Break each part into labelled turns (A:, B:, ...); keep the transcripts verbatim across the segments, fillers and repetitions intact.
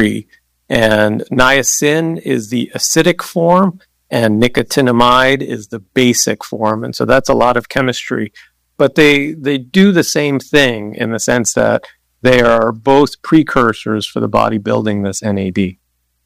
A: three. And niacin is the acidic form, and nicotinamide is the basic form. And so that's a lot of chemistry. But they, they do the same thing in the sense that they are both precursors for the body building this N A D.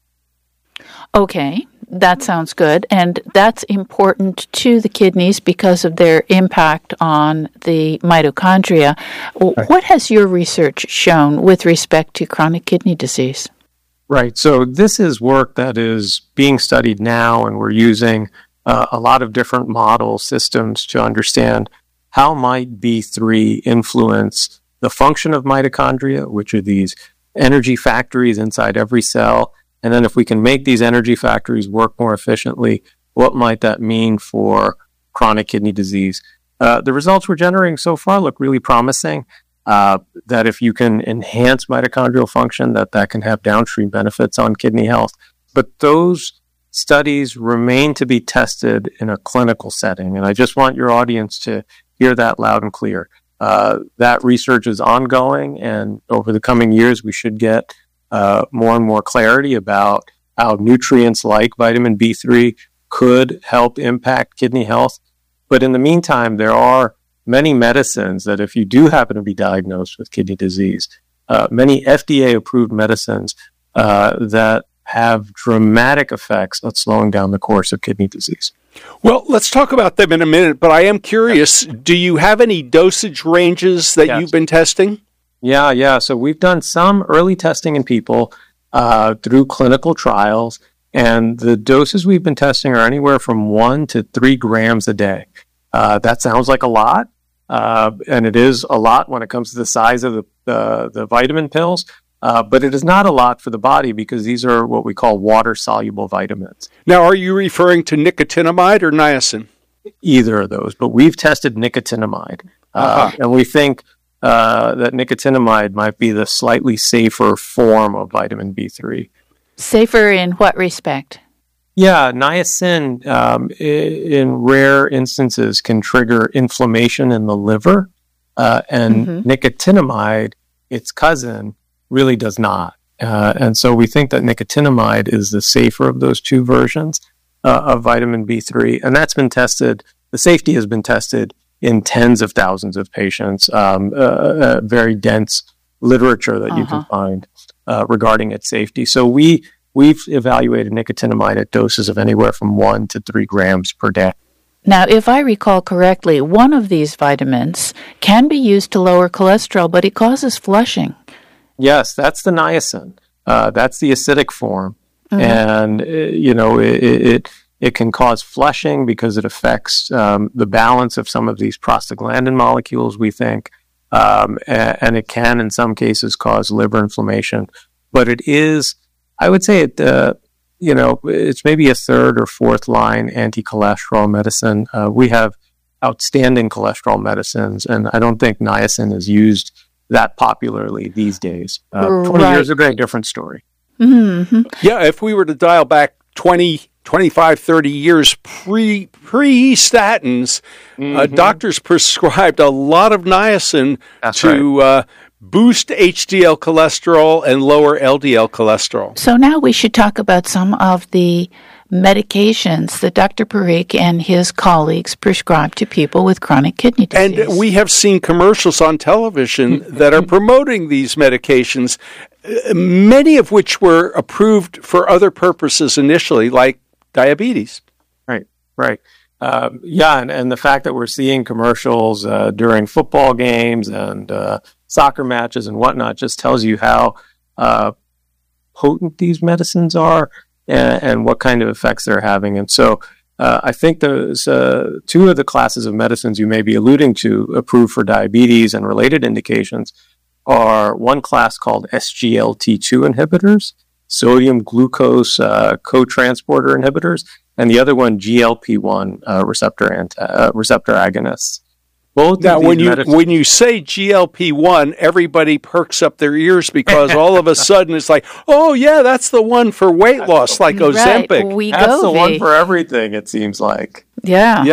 B: Okay, that sounds good. And that's important to the kidneys because of their impact on the mitochondria.
A: Right.
B: What has your research shown with respect to chronic kidney disease?
A: Right. So this is work that is being studied now, and we're using uh, a lot of different model systems to understand how might B three influence the function of mitochondria, which are these energy factories inside every cell. And then if we can make these energy factories work more efficiently, what might that mean for chronic kidney disease? Uh, the results we're generating so far look really promising. Uh, that if you can enhance mitochondrial function, that that can have downstream benefits on kidney health. But those studies remain to be tested in a clinical setting. And I just want your audience to hear that loud and clear. Uh, that research is ongoing, and over the coming years, we should get uh, more and more clarity about how nutrients like vitamin B three could help impact kidney health. But in the meantime, there are many medicines that if you do happen to be diagnosed with kidney disease, uh, many F D A-approved medicines uh, that have dramatic effects on slowing down the course of kidney disease.
C: Well, let's talk about them in a minute, but I am curious, do you have any dosage ranges that
A: Yes.
C: you've been testing?
A: Yeah, yeah. So we've done some early testing in people uh, through clinical trials, and the doses we've been testing are anywhere from one to three grams a day. Uh, that sounds like a lot. Uh, and it is a lot when it comes to the size of the, the, the vitamin pills, uh, but it is not a lot for the body because these are what we call water-soluble vitamins.
C: Now, are you referring to nicotinamide or niacin?
A: Either of those, but we've tested nicotinamide, uh,
C: Uh-huh.
A: and we think uh, that nicotinamide might be the slightly safer form of vitamin B three.
B: Safer in what respect?
A: Yeah, niacin um, i- in rare instances can trigger inflammation in the liver, uh, and
B: Mm-hmm.
A: nicotinamide, its cousin, really does not. Uh, and so we think that nicotinamide is the safer of those two versions uh, of vitamin B three, and that's been tested. The safety has been tested in tens of thousands of patients, um, uh, uh, very dense literature that you can
B: Uh-huh.
A: find uh, regarding its safety. So we We've evaluated nicotinamide at doses of anywhere from one to three grams per day.
B: Now, if I recall correctly, one of these vitamins can be used to lower cholesterol, but it causes flushing.
A: Yes, that's the niacin. Uh, that's the acidic form. And, uh, you know, it, it it can cause flushing because it affects um, the balance of some of these prostaglandin molecules, we think. Um, and, and it can, in some cases, cause liver inflammation. But it is... I would say it, uh, you know, it's maybe a third or fourth line anti-cholesterol medicine. Uh, we have outstanding cholesterol medicines, and I don't think niacin is used that popularly these days. Uh, twenty
B: Right.
A: years ago, a different story.
B: Mm-hmm.
C: Yeah, if we were to dial back twenty, twenty-five, thirty years pre, pre-statins, uh, doctors prescribed a lot of niacin
A: That's
C: to uh, boost H D L cholesterol and lower L D L cholesterol.
B: So now we should talk about some of the medications that Doctor Parikh and his colleagues prescribe to people with chronic kidney disease.
C: And we have seen commercials on television that are promoting these medications, uh, many of which were approved for other purposes initially, like diabetes.
A: Right, right. Um, yeah, and, and the fact that we're seeing commercials uh, during football games and uh, soccer matches and whatnot just tells you how uh, potent these medicines are and, and what kind of effects they're having. And so uh, I think there's uh, two of the classes of medicines you may be alluding to approved for diabetes and related indications are one class called S G L T two inhibitors, sodium glucose uh, cotransporter inhibitors, and the other one G L P one uh, receptor anti- uh, receptor agonists. Both
C: Now,
A: of these
C: when you
A: medicines-
C: when you say G L P one, everybody perks up their ears because all of a sudden it's like, oh yeah, that's the one for weight loss, like Ozempic.
B: Right, we
A: that's
B: go,
A: the one
B: V.
A: for everything. It seems like.
B: Yeah.
C: Yeah.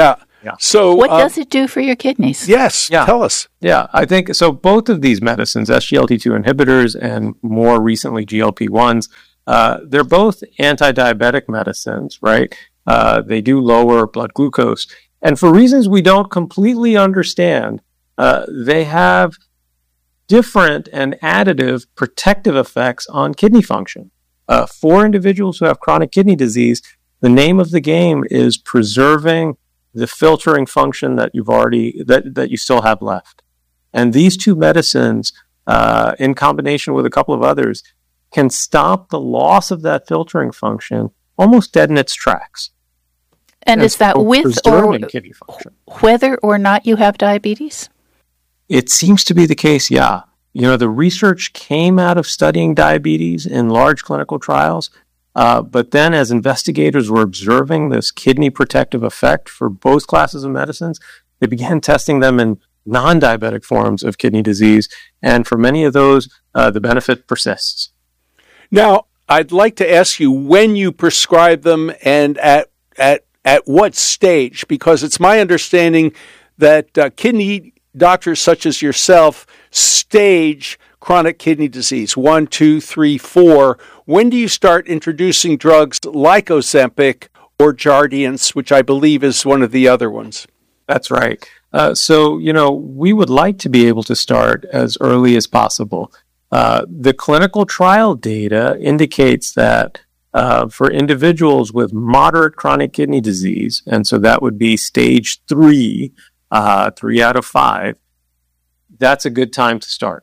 A: Yeah.
C: So,
B: What
C: uh,
B: does it do for your kidneys?
C: yes,
A: Yeah.
C: tell us.
A: Yeah, I think so. Both of these medicines, S G L T two inhibitors and more recently G L P ones, uh, they're both anti-diabetic medicines, right? Uh, they do lower blood glucose. And for reasons we don't completely understand, uh, they have different and additive protective effects on kidney function. Uh, for individuals who have chronic kidney disease, the name of the game is preserving the filtering function that you've already, that, that you still have left. And these two medicines, uh, in combination with a couple of others, can stop the loss of that filtering function almost dead in its tracks.
B: And is that
A: so
B: with or
A: preserving kidney function.
B: whether or not you have diabetes?
A: It seems to be the case, yeah. You know, the research came out of studying diabetes in large clinical trials, uh, but then as investigators were observing this kidney protective effect for both classes of medicines, they began testing them in non-diabetic forms of kidney disease, and for many of those, uh, the benefit persists.
C: Now, I'd like to ask you when you prescribe them and at at at what stage, because it's my understanding that uh, kidney doctors such as yourself stage chronic kidney disease, one, two, three, four. When do you start introducing drugs like Ozempic or Jardiance, which I believe is one of the other ones?
A: That's right. Uh, so, you know, we would like to be able to start as early as possible. Uh, the clinical trial data indicates that uh, for individuals with moderate chronic kidney disease, and so that would be stage three, uh, three out of five, that's a good time to start.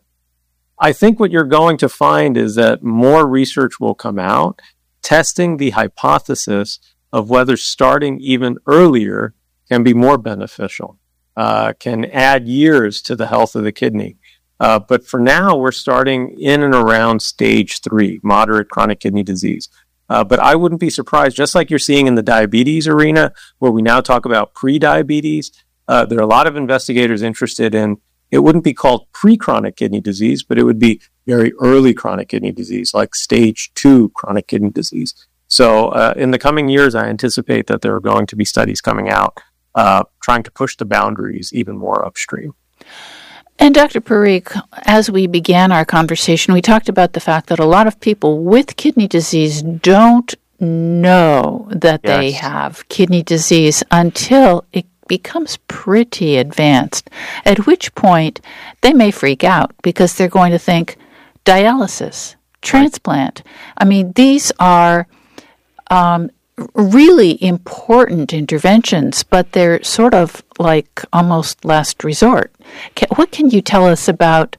A: I think what you're going to find is that more research will come out testing the hypothesis of whether starting even earlier can be more beneficial, uh, can add years to the health of the kidney. Uh, but for now, we're starting in and around stage three, moderate chronic kidney disease. Uh, but I wouldn't be surprised, just like you're seeing in the diabetes arena, where we now talk about pre-diabetes, uh, there are a lot of investigators interested in, it wouldn't be called pre-chronic kidney disease, but it would be very early chronic kidney disease, like stage two chronic kidney disease. So uh, in the coming years, I anticipate that there are going to be studies coming out uh, trying to push the boundaries even more upstream.
B: And Doctor Parikh, as we began our conversation, we talked about the fact that a lot of people with kidney disease don't know that yes. they have kidney disease until it becomes pretty advanced, at which point they may freak out because they're going to think dialysis, transplant. I mean, these are um, really important interventions, but they're sort of like almost last resort. Can, what can you tell us about,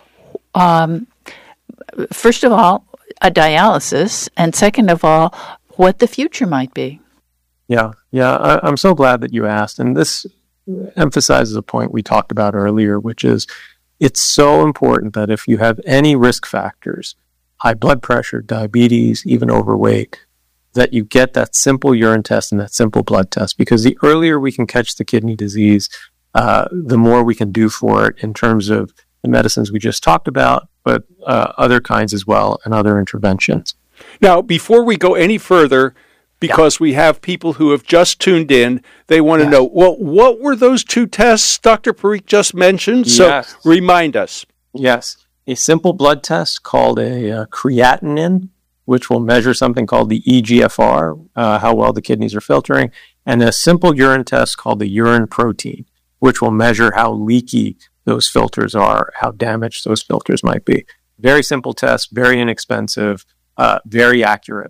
B: um, first of all, a dialysis, and second of all, what the future might be?
A: Yeah, yeah, I, I'm so glad that you asked. And this emphasizes a point we talked about earlier, which is it's so important that if you have any risk factors, high blood pressure, diabetes, even overweight, that you get that simple urine test and that simple blood test, because the earlier we can catch the kidney disease, uh, the more we can do for it in terms of the medicines we just talked about, but uh, other kinds as well and other interventions.
C: Now, before we go any further, because yeah. we have people who have just tuned in, they want to yes. know, well, what were those two tests Doctor Parikh just mentioned? So
A: yes.
C: remind us.
A: Yes. A simple blood test called a uh, creatinine, which will measure something called the E G F R, uh, how well the kidneys are filtering, and a simple urine test called the urine protein, which will measure how leaky those filters are, how damaged those filters might be. Very simple test, very inexpensive, uh, very accurate.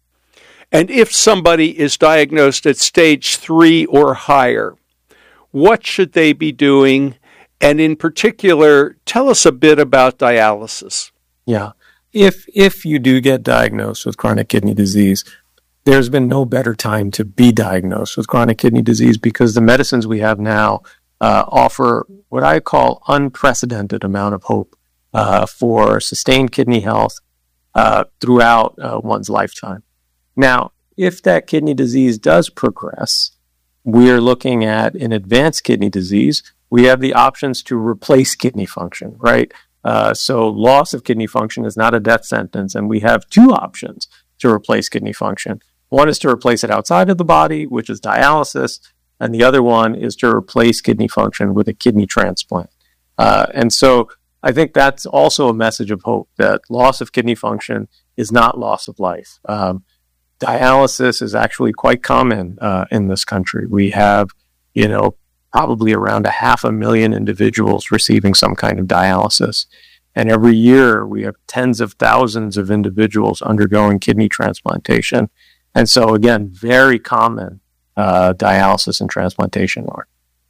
C: And if somebody is diagnosed at stage three or higher, what should they be doing? And in particular, tell us a bit about dialysis.
A: Yeah. If if you do get diagnosed with chronic kidney disease, there's been no better time to be diagnosed with chronic kidney disease because the medicines we have now uh, offer what I call unprecedented amount of hope uh, for sustained kidney health uh, throughout uh, one's lifetime. Now, if that kidney disease does progress, we're looking at an advanced kidney disease. We have the options to replace kidney function, right? Uh, so loss of kidney function is not a death sentence, and we have two options to replace kidney function. One is to replace it outside of the body, which is dialysis. and the other one is to replace kidney function with a kidney transplant. Uh, and so I think that's also a message of hope, that loss of kidney function is not loss of life. Um, dialysis is actually quite common uh, in this country. We have, you know, probably around a half a million individuals receiving some kind of dialysis. And every year we have tens of thousands of individuals undergoing kidney transplantation. And so again, very common uh, dialysis and transplantation are.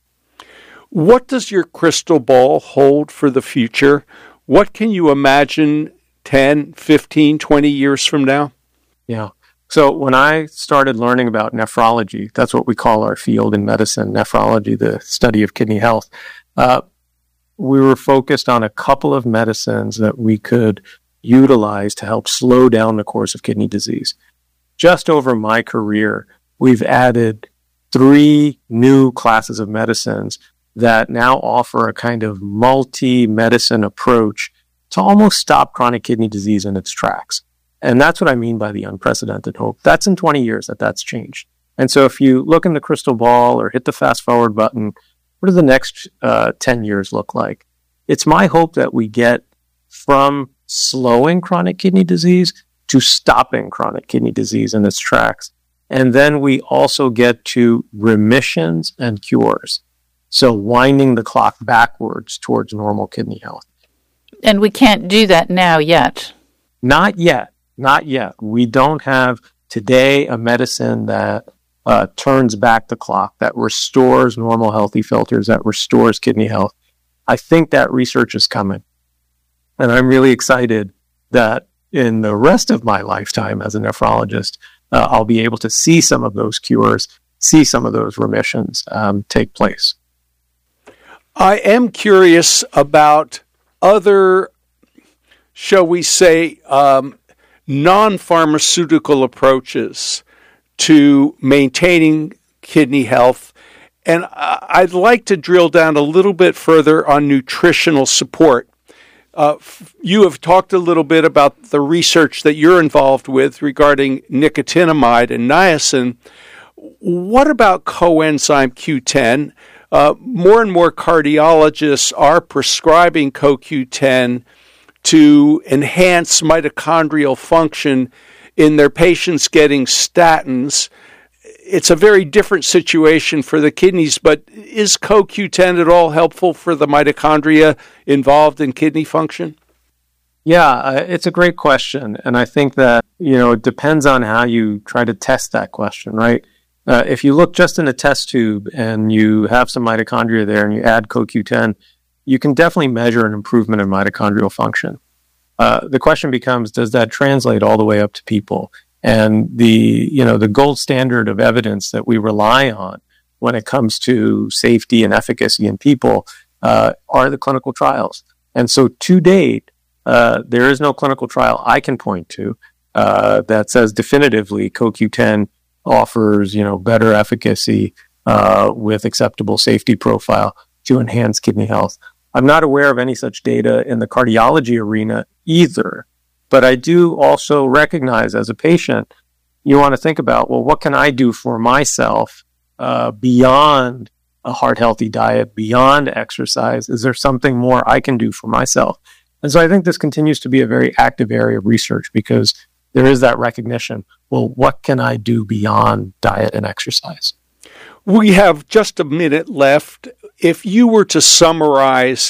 C: What does your crystal ball hold for the future? What can you imagine ten, fifteen, twenty years from now?
A: Yeah. So when I started learning about nephrology, that's what we call our field in medicine, nephrology, the study of kidney health, uh, we were focused on a couple of medicines that we could utilize to help slow down the course of kidney disease. Just over my career, we've added three new classes of medicines that now offer a kind of multi-medicine approach to almost stop chronic kidney disease in its tracks. And that's what I mean by the unprecedented hope. That's in twenty years that that's changed. And so if you look in the crystal ball or hit the fast forward button, what do the next uh, ten years look like? It's my hope that we get from slowing chronic kidney disease to stopping chronic kidney disease in its tracks. And then we also get to remissions and cures. So winding the clock backwards towards normal kidney health.
B: And we can't do that now yet.
A: Not yet. Not yet. We don't have today a medicine that uh, turns back the clock, that restores normal healthy filters, that restores kidney health. I think that research is coming. And I'm really excited that in the rest of my lifetime as a nephrologist, uh, I'll be able to see some of those cures, see some of those remissions um, take place.
C: I am curious about other, shall we say, um, non-pharmaceutical approaches to maintaining kidney health. And I'd like to drill down a little bit further on nutritional support. Uh, you have talked a little bit about the research that you're involved with regarding nicotinamide and niacin. What about coenzyme Q ten? Uh, more and more cardiologists are prescribing C O Q ten to enhance mitochondrial function in their patients getting statins. It's a very different situation for the kidneys, but is C O Q ten at all helpful for the mitochondria involved in kidney function?
A: Yeah, uh, it's a great question. And I think that, you know, it depends on how you try to test that question, right? Uh, if you look just in a test tube and you have some mitochondria there and you add C O Q ten, you can definitely measure an improvement in mitochondrial function. Uh, the question becomes, does that translate all the way up to people? And the, you know, the gold standard of evidence that we rely on when it comes to safety and efficacy in people uh, are the clinical trials. And so to date, uh, there is no clinical trial I can point to uh, that says definitively C O Q ten offers, you know, better efficacy uh, with acceptable safety profile to enhance kidney health. I'm not aware of any such data in the cardiology arena either, but I do also recognize as a patient, you want to think about, well, what can I do for myself uh, beyond a heart-healthy diet, beyond exercise? Is there something more I can do for myself? And so I think this continues to be a very active area of research because there is that recognition. Well, what can I do beyond diet and exercise?
C: We have just a minute left. If you were to summarize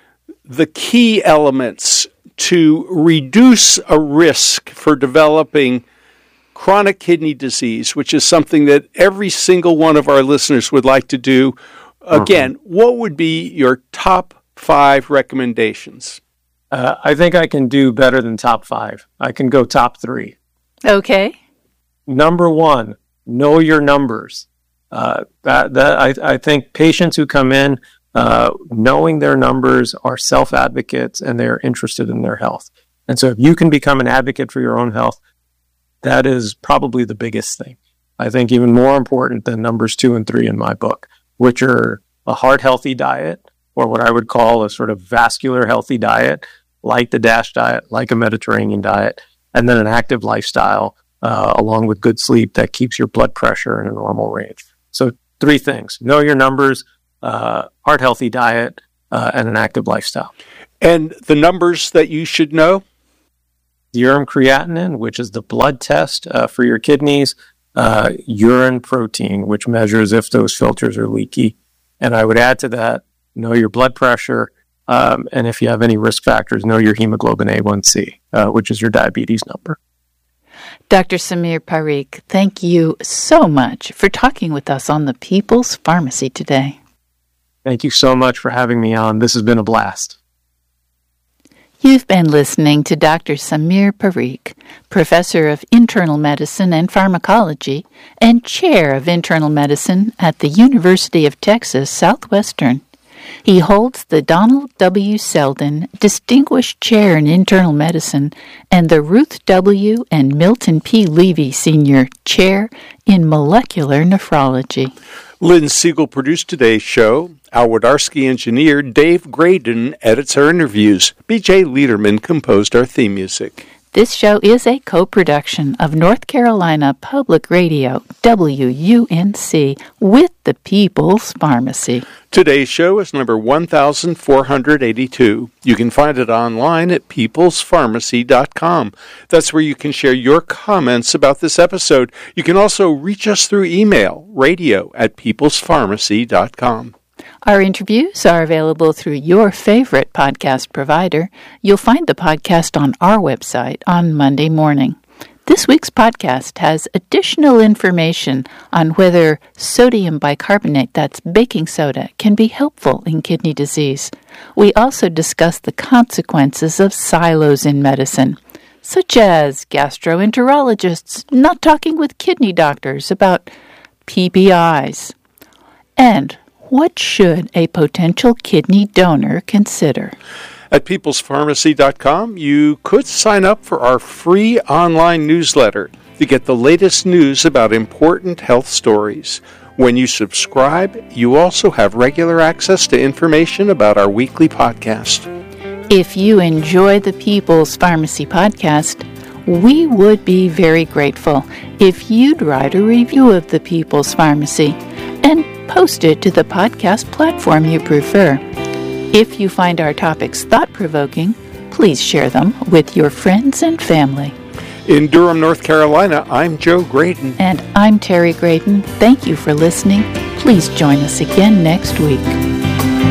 C: the key elements to reduce a risk for developing chronic kidney disease, which is something that every single one of our listeners would like to do, again, mm-hmm. what would be your top five recommendations?
A: Uh, I think I can do better than top five. I can go top three.
B: Okay.
A: Number one, know your numbers. Uh, that, that I, I think patients who come in uh, knowing their numbers are self-advocates and they're interested in their health. And so if you can become an advocate for your own health, that is probably the biggest thing. I think even more important than numbers two and three in my book, which are a heart-healthy diet, or what I would call a sort of vascular healthy diet, like the DASH diet, like a Mediterranean diet, and then an active lifestyle uh, along with good sleep that keeps your blood pressure in a normal range. So three things: know your numbers, uh, heart healthy diet, uh, and an active lifestyle.
C: And the numbers that you should know?
A: Serum creatinine, which is the blood test uh, for your kidneys, uh, urine protein, which measures if those filters are leaky. And I would add to that, know your blood pressure, um, and if you have any risk factors, know your hemoglobin A one C, uh, which is your diabetes number.
B: Doctor Samir Parikh, thank you so much for talking with us on the People's Pharmacy today.
A: Thank you so much for having me on. This has been a blast.
B: You've been listening to Doctor Samir Parikh, Professor of Internal Medicine and Pharmacology and Chair of Internal Medicine at the University of Texas Southwestern. He holds the Donald W. Selden Distinguished Chair in Internal Medicine and the Ruth W. and Milton P. Levy Senior Chair in Molecular Nephrology.
C: Lynn Siegel produced today's show. Al Wodarski engineered. Dave Graydon edits our interviews. B J Liederman composed our theme music.
B: This show is a co-production of North Carolina Public Radio, W U N C, with the People's Pharmacy.
C: Today's show is number one thousand four hundred eighty-two. You can find it online at peoples pharmacy dot com. That's where you can share your comments about this episode. You can also reach us through email, radio at peoples pharmacy dot com.
B: Our interviews are available through your favorite podcast provider. You'll find the podcast on our website on Monday morning. This week's podcast has additional information on whether sodium bicarbonate, that's baking soda, can be helpful in kidney disease. We also discuss the consequences of silos in medicine, such as gastroenterologists not talking with kidney doctors about P P Is. And what should a potential kidney donor consider?
C: At peoples pharmacy dot com, you could sign up for our free online newsletter to get the latest news about important health stories. When you subscribe, you also have regular access to information about our weekly podcast.
B: If you enjoy the People's Pharmacy podcast, we would be very grateful if you'd write a review of the People's Pharmacy and post it to the podcast platform you prefer. If you find our topics thought-provoking, please share them with your friends and family.
C: In Durham, North Carolina, I'm Joe Graydon.
B: And I'm Terry Graydon. Thank you for listening. Please join us again next week.